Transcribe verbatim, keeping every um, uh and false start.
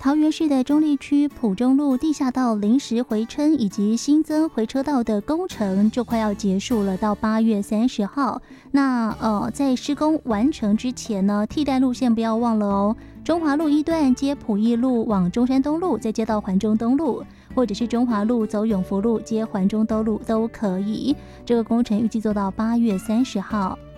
桃园市的中立区埔中路地下道临时回撑以及新增回车道的工程就快要结束了，到八月三十号。那呃，在施工完成之前呢，替代路线不要忘了哦。中华路一段接埔义路往中山东路，再接到环中东路，或者是中华路走永福路接环中东路都可以。这个工程预计做到八月三十号。